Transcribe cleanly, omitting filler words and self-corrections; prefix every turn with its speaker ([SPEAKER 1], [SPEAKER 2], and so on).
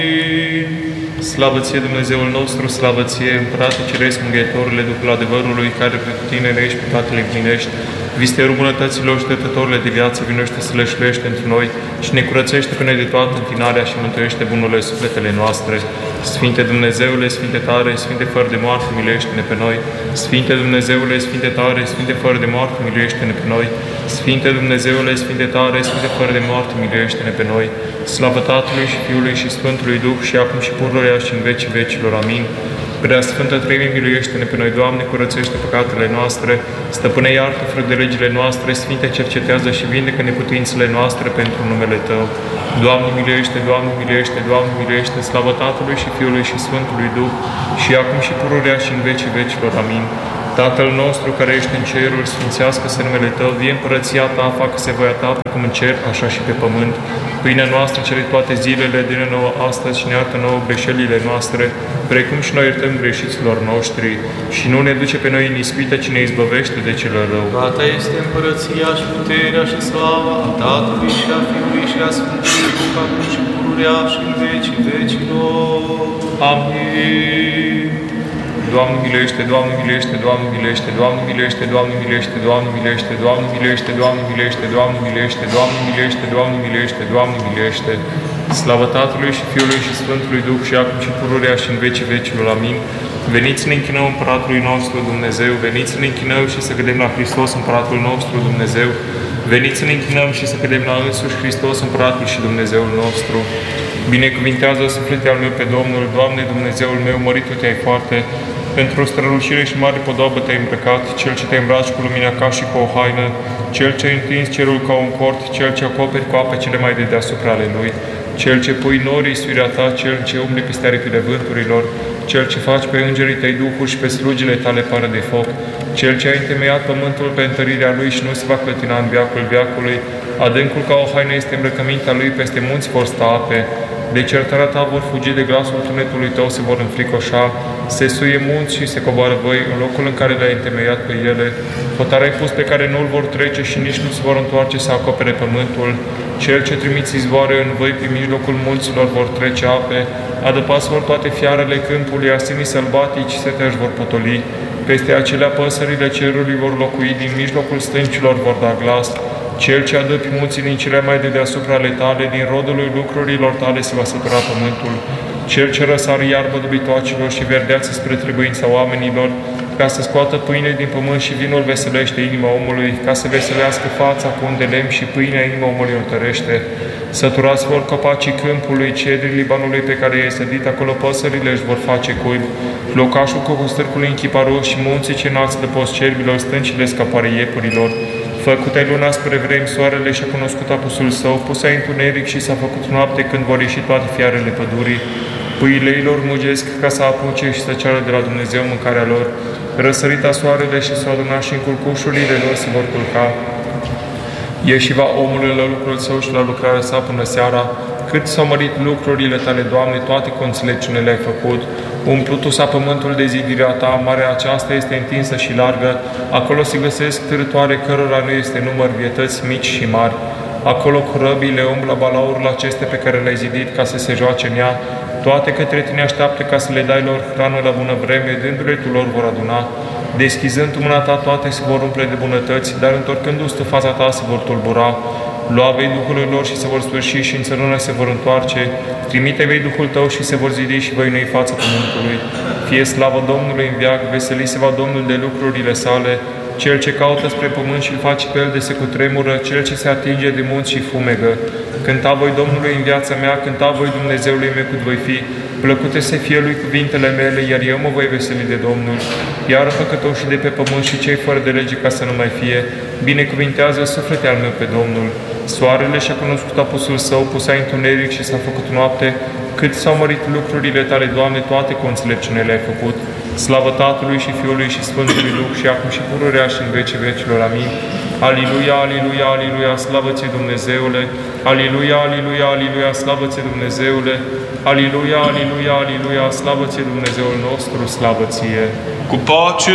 [SPEAKER 1] Slavă ție, Dumnezeul nostru, slavă ție, Împărate Ceresc, Mângâietorule, Duhul adevărului, care pe tine ne ești, pe toate le împlinești, visterul bunătăților și dătătorile de viață, vinește să le șlește într noi și ne curățește pe noi de toată întinarea și mântuiește bunurile sufletele noastre. Sfinte Dumnezeule, Sfinte tare, Sfinte fără de moarte, miluiește-ne pe noi. Sfinte Dumnezeule, Sfinte tare, Sfinte fără de moarte, miluiește-ne pe noi. Sfinte Dumnezeule, Sfinte tare, Sfinte fără de moarte, miluiește-ne pe noi. Slavă Tatălui și Fiului și Sfântului Duh și acum și pururea și în vecii vecilor. Amin. Prea Sfântă Treime, miluiește-ne pe noi, Doamne, curățește păcatele noastre, Stăpâne, iartă fără de legile noastre, Sfinte, cercetează și vindecă neputințele noastre pentru numele Tău. Doamne, miluiește, Doamne, miluiește, Doamne, miluiește, slavă Tatălui și Fiului și Sfântului Duh și acum și pururea și în vecii vecilor. Amin. Tatăl nostru care ești în ceruri, sfințească-se numele Tău, vie împărăția Ta, facă-se voia Ta, precum în cer, așa și pe pământ. Pâinea noastră cere toate zilele, dă-ne nouă astăzi și ne iartă nouă greșelile noastre, precum și noi iertăm greșiților noștri. Și nu ne duce pe noi în ispită, ci ne izbăvește de cel rău.
[SPEAKER 2] Ta este împărăția și puterea și slava a Tatălui și a Fiului și a Sfântului Duh, acum și pururea și în vecii vecilor.
[SPEAKER 1] Amin. Doamne miluiește, Doamne miluiește, Doamne miluiește, Doamne miluiește, Doamne miluiește, Doamne miluiește, Doamne miluiește, Doamne miluiește, Doamne miluiește, Doamne miluiește, Doamne miluiește, Doamne miluiește. Slavă Tatălui și Fiului și Sfântului Duh și acum și pururea și în vecii vecilor. Amin. Veniți să ne închinăm Împăratului nostru Dumnezeu, veniți să ne închinăm și să cădem la Hristos Împăratul nostru Dumnezeu, veniți să ne închinăm și să cădem la însuși Hristos Împăratul și Dumnezeul nostru. Binecuvintează sufletul al meu pe Domnul, Doamne Dumnezeul meu, măritul Te-ai foarte, pentru o strălucire și mare podoabă Te-ai îmbrăcat, Cel ce Te îmbraci cu lumina ca și cu o haină, Cel ce ai întins cerul ca un cort, Cel ce acoperi cu ape cele mai de deasupra ale Lui, Cel ce pui norii suirea Ta, Cel ce umble peste aripile vânturilor, Cel ce faci pe îngerii Tăi duhuri și pe slugile Tale pară de foc, Cel ce a întemeiat pământul pe întărirea Lui și nu se va clătina în veacul veacului, adâncul ca o haină este îmbrăcămintea Lui, peste munți vor sta ape, de certarea Ta vor fugi, de glasul tunetului Tău se vor înfricoșa, se suie munți și se coboară văi în locul în care le-ai întemeiat pe ele. Hotar ai pus pe care nu-l vor trece și nici nu se vor întoarce să acopere pământul. Cel ce trimiți izvoare în văi prin mijlocul munților vor trece ape, adăpați vor toate fiarele câmpului, asinii sălbatici seteși vor potoli. Peste acelea păsările cerului vor locui, din mijlocul stâncilor vor da glas. Cel ce adăpi munții din cele mai de deasupra ale Tale, din rodul lucrurilor Tale se va sătura pământul. Cel ce răsare iarbă dobitoacilor și verdeață spre trebuința oamenilor, ca să scoată pâine din pământ și vinul veselește inima omului, ca să veselească fața cu un de lemn și pâinea inima omului o întărește. Săturați vor copacii câmpului, cedrii Libanului pe care i-ai sădit, acolo păsările își vor face cuib, locașul cocostârcului închiparos și munții ce înalți de post cerbilor, stâncile scapare iepurilor. Făcut-ai luna spre vremi, soarele și-a cunoscut apusul său, pus-ai întuneric și s-a făcut noapte când vor ieși toate fiarele pădurii. Pâileilor mugesc ca să apuce și să ceară de la Dumnezeu mâncarea lor. Răsărita soarele și s-o aduna și în culcușurile lor se vor culca. Ieși va omului la lucrul său și la lucrarea sa până seara. Cât s-au mărit lucrurile Tale, Doamne, toate cu înțelepciune le-ai făcut. Umplutu s-a pământul de zidirea Ta, marea aceasta este întinsă și largă. Acolo se găsesc târătoare cărora nu este număr, vietăți mici și mari. Acolo corăbile umblă balaurul acestea pe care le-ai zidit ca să se joace în ea. Toate către Tine așteaptă ca să le dai lor hrană la bună vreme, dându-le Tu lor vor aduna. Deschizând Tu mâna Ta, toate se vor umple de bunătăți, dar întorcându-ți Tu fața Ta se vor tulbura. Lua vei Duhului lor și se vor sfârși și în țărână se vor întoarce. Trimite vei Duhul Tău și se vor zidi și voi noi fața pământului. Fie slavă Domnului în veac, veseli se va Domnul de lucrurile sale. Cel ce caută spre pământ și îl face pe el de se cutremură, cel ce se atinge de munți și fumegă. Cânta voi Domnului în viața mea, cânta voi Dumnezeului meu cât voi fi. Plăcute să fie Lui cuvintele mele, iar eu mă voi veseli de Domnul. Iar păcătoșii de pe pământ și cei fără de lege ca să nu mai fie, binecuvintează sufletul al meu pe Domnul. Soarele și-a cunoscut apusul său, pusai întuneric și s-a făcut noapte. Cât s-au mărit lucrurile Tale, Doamne, toate cu înțelepciune le-ai făcut. Slavă Tatălui și Fiului și Sfântului Duh și acum și pururea și în vecii vecilor. Amin. Aliluia, aliluia, aliluia, slavă Ție Dumnezeule! Aliluia, aliluia, aliluia, slavă Ție Dumnezeule! Aliluia, aliluia, aliluia, slavă Ție Dumnezeul nostru, slavă Ție!
[SPEAKER 2] Cu pace